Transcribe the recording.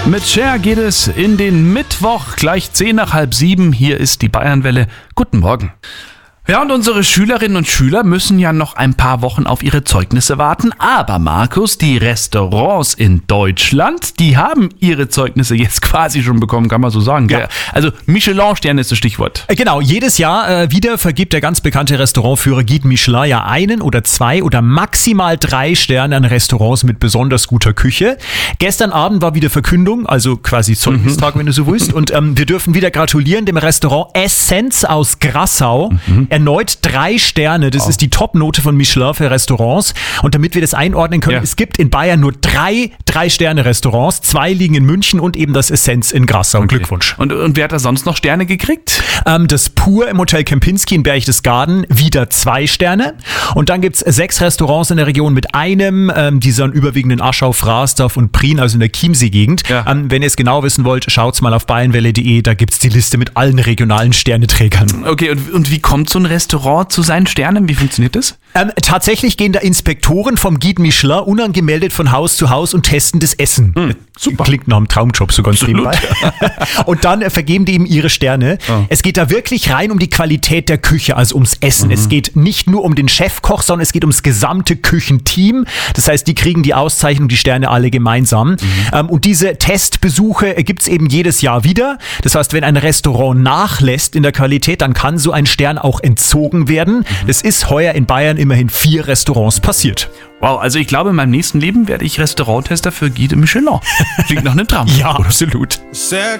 Mit Cher geht es in den Mittwoch, gleich 6:10. Hier ist die Bayernwelle. Guten Morgen. Ja, und unsere Schülerinnen und Schüler müssen ja noch ein paar Wochen auf ihre Zeugnisse warten. Aber Markus, die Restaurants in Deutschland, die haben ihre Zeugnisse jetzt quasi schon bekommen, kann man so sagen. Ja. Gell? Also Michelin-Sterne ist das Stichwort. Genau, jedes Jahr wieder vergibt der ganz bekannte Restaurantführer Guide Michelin ja 1 oder 2 oder maximal 3 Sterne an Restaurants mit besonders guter Küche. Gestern Abend war wieder Verkündung, also quasi Zeugnistag, wenn du so willst. Und wir dürfen wieder gratulieren dem Restaurant Essenz aus Grassau. Erneut 3 Sterne, das ist die Top-Note von Michelin für Restaurants. Und damit wir das einordnen können, es gibt in Bayern nur 3 3-Sterne-Restaurants. 2 liegen in München und eben das Essenz in Grassau. Okay. Glückwunsch. Und wer hat da sonst noch Sterne gekriegt? Das Pur im Hotel Kempinski in Berchtesgaden, wieder 2 Sterne. Und dann gibt's 6 Restaurants in der Region mit einem, die sind überwiegend in Aschau, Frasdorf und Prien, also in der Chiemsee-Gegend. Ja. Wenn ihr es genau wissen wollt, schaut's mal auf bayernwelle.de, da gibt's die Liste mit allen regionalen Sterneträgern. Okay, und wie kommt so ein Restaurant zu seinen Sternen? Wie funktioniert das? Tatsächlich gehen da Inspektoren vom Guide Michelin unangemeldet von Haus zu Haus und testen das Essen. Super. Klingt nach einem Traumjob so ganz nebenbei. Und dann vergeben die ihm ihre Sterne. Oh. Es geht da wirklich rein um die Qualität der Küche, also ums Essen. Es geht nicht nur um den Chefkoch, sondern es geht ums gesamte Küchenteam. Das heißt, die kriegen die Auszeichnung, die Sterne alle gemeinsam. Und diese Testbesuche gibt's eben jedes Jahr wieder. Das heißt, wenn ein Restaurant nachlässt in der Qualität, dann kann so ein Stern auch entzogen werden. Das ist heuer in Bayern immerhin 4 Restaurants passiert. Wow, also ich glaube, in meinem nächsten Leben werde ich Restauranttester für Guide Michelin. Klingt nach einem Traum. Ja, absolut.